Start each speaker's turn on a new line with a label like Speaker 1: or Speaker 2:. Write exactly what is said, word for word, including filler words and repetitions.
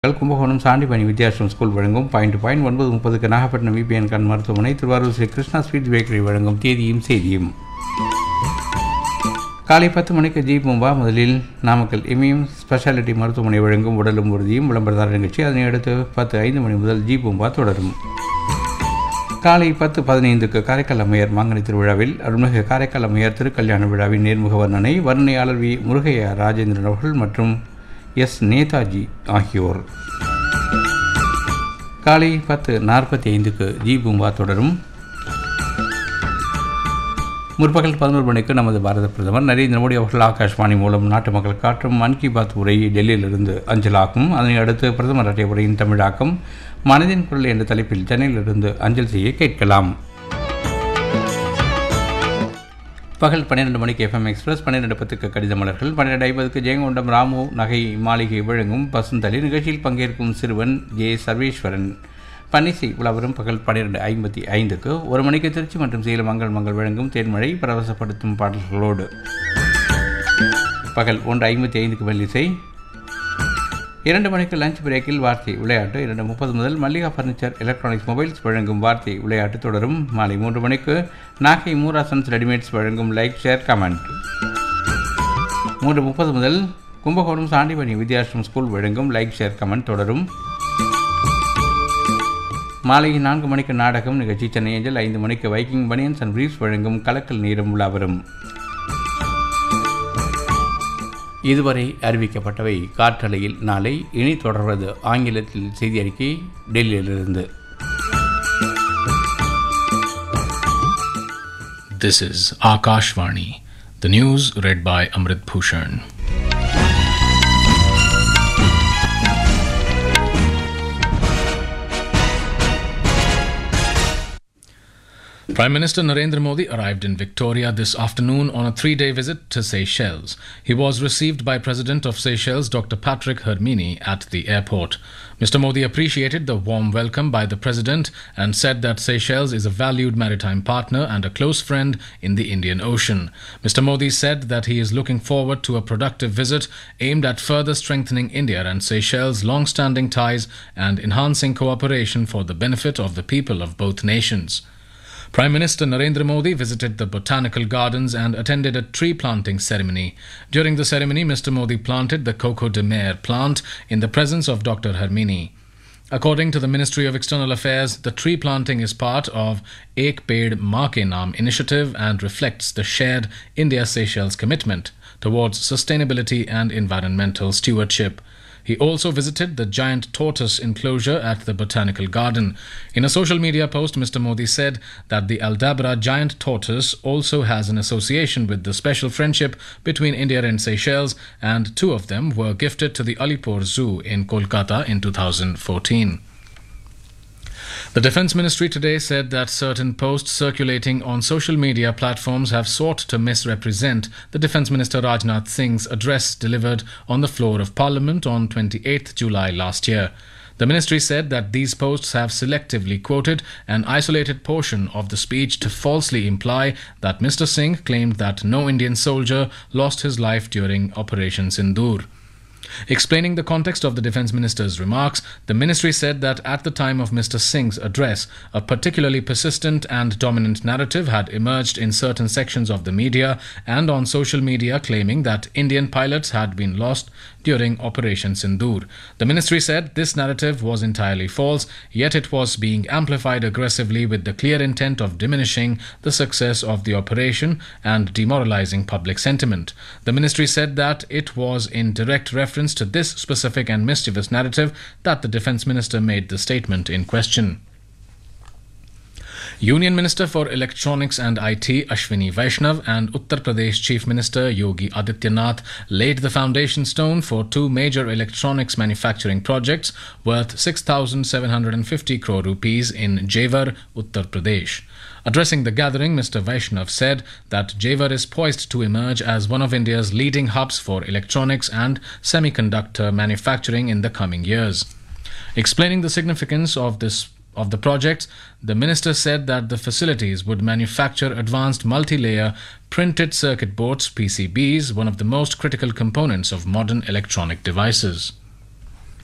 Speaker 1: Kumbakonam Sandipani Vidyashram school வழங்கும் point point ஒன்பது முப்பதுக்கு நாகப்பட்டினம் விபிஎன் கண் மருத்துவமனை, திருவாரூர் ஸ்ரீ கிருஷ்ணா ஸ்வீட் பேக்கரி வழங்கும் தேதியும் செய்தியும். காலை பத்து மணிக்கு ஜி பூம்பா. முதலில் நாமக்கல் இமயம் ஸ்பெஷாலிட்டி மருத்துவமனை வழங்கும் உடலும் உறுதியும் விளம்பரதார நிகழ்ச்சி. அதனை அடுத்து பத்து ஐந்து மணி முதல் ஜி பூம்பா தொடரும். காலை பத்து பதினைந்துக்கு காரைக்கால் அம்மையார் மாங்கனி திருவிழாவில் அருள்மிகு காரைக்கால் அம்மையார் திருக்கல்யாண விழாவின் நேர்முக வர்ணனை, வர்ணனையாளர் வி முருகையா ராஜேந்திரன் அவர்கள் மற்றும் எஸ் நேதாஜி ஆகியோர். காலை பத்து நாற்பத்தி ஐந்துக்கு ஜி பூம்பா தொடரும். முற்பகல் பதினோரு மணிக்கு நமது பாரத பிரதமர் நரேந்திர மோடி அவர்கள் ஆகாஷ்வாணி மூலம் நாட்டு மக்கள் காற்றும் மன் கி பாத் உரையை டெல்லியிலிருந்து அஞ்சலாக்கும். அதனை அடுத்து பிரதமர் அட்டை உரையின் தமிழாக்கம் மனதின் குரல் என்ற தலைப்பில் சென்னையிலிருந்து அஞ்சல் செய்ய கேட்கலாம். பகல் பன்னிரெண்டு மணிக்கு எஃப்எம் எக்ஸ்பிரஸ், பன்னிரெண்டு பத்துக்கு கடித மலர்கள், பன்னிரெண்டு ஐம்பதுக்கு ஜெயங்கொண்டம் ராமு நகை மாளிகை வழங்கும் பசுந்தளி. நிகழ்ச்சியில் பங்கேற்கும் சிறுவன் ஜே சர்வேஸ்வரன். பன்னிசை உலவரும் பகல் பன்னிரெண்டு ஐம்பத்தி ஐந்துக்கு. ஒரு மணிக்கு திருச்சி மற்றும் சேலம் மங்கள் மங்கள் வழங்கும் தேன்மழை பரவசப்படுத்தும் பாடல்களோடு. பகல் ஒன்று ஐம்பத்தி ஐந்துக்கு மெல்லிசை. இரண்டு மணிக்கு லஞ்ச் பிரேக்கில் வார்த்தை விளையாட்டு. இரண்டு முப்பது முதல் மல்லிகா ஃபர்னிச்சர் எலக்ட்ரானிக்ஸ் மொபைல்ஸ் வழங்கும் வார்த்தை விளையாட்டு தொடரும். மாலை மூன்று மணிக்கு நாகை மூராசன்ஸ் ரெடிமேட்ஸ் வழங்கும் லைக் ஷேர் கமெண்ட். மூன்று முப்பது முதல் கும்பகோணம் சாண்டிபணி வித்யாசிரம் ஸ்கூல் வழங்கும் லைக் ஷேர் கமெண்ட் தொடரும். மாலை நான்கு மணிக்கு நாடகம் நிகழ்ச்சி சென்னை ஏஞ்சல். ஐந்து மணிக்கு வைக்கிங் பனியன்ஸ் அண்ட் பிரீஃப்ஸ் வழங்கும் கலக்கல் நீரும் உலாவரும். இதுவரை அறிவிக்கப்பட்டவை காற்றலையில். நாளை இனி தொடர்வது ஆங்கிலத்தில் செய்தி அறிக்கை டெல்லியிலிருந்து.
Speaker 2: This is Akashvani. The news read by Amrit Bhushan. Prime Minister Narendra Modi arrived in Victoria this afternoon on a three-day visit to Seychelles. He was received by President of Seychelles, Doctor Patrick Hermini, at the airport. Mister Modi appreciated the warm welcome by the President and said that Seychelles is a valued maritime partner and a close friend in the Indian Ocean. Mister Modi said that he is looking forward to a productive visit aimed at further strengthening India and Seychelles' long-standing ties and enhancing cooperation for the benefit of the people of both nations. Prime Minister Narendra Modi visited the botanical gardens and attended a tree planting ceremony. During the ceremony, Mister Modi planted the Coco de Mer plant in the presence of Doctor Hermini. According to the Ministry of External Affairs, the tree planting is part of Ek Ped Maa Ke Naam initiative and reflects the shared India-Seychelles commitment towards sustainability and environmental stewardship. He also visited the giant tortoise enclosure at the botanical garden. In a social media post, Mister Modi said that the Aldabra giant tortoise also has an association with the special friendship between India and Seychelles, and two of them were gifted to the Alipur Zoo in Kolkata in two thousand fourteen. The Defence Ministry today said that certain posts circulating on social media platforms have sought to misrepresent the Defence Minister Rajnath Singh's address delivered on the floor of Parliament on twenty-eighth July last year. The ministry said that these posts have selectively quoted an isolated portion of the speech to falsely imply that Mister Singh claimed that no Indian soldier lost his life during Operation Sindoor. Explaining the context of the Defence Minister's remarks, the ministry said that at the time of Mister Singh's address, a particularly persistent and dominant narrative had emerged in certain sections of the media and on social media claiming that Indian pilots had been lost during Operation Sindoor. The ministry said this narrative was entirely false, yet it was being amplified aggressively with the clear intent of diminishing the success of the operation and demoralizing public sentiment. The ministry said that it was in direct reference to this specific and mischievous narrative that the Defence Minister made the statement in question. Union Minister for Electronics and I T Ashwini Vaishnav and Uttar Pradesh Chief Minister Yogi Adityanath laid the foundation stone for two major electronics manufacturing projects worth six thousand seven hundred fifty crore rupees in Jewar, Uttar Pradesh. Addressing the gathering, Mister Vaishnav said that Jewar is poised to emerge as one of India's leading hubs for electronics and semiconductor manufacturing in the coming years. Explaining the significance of this of the projects, the minister said that the facilities would manufacture advanced multi-layer printed circuit boards, P C Bs, one of the most critical components of modern electronic devices.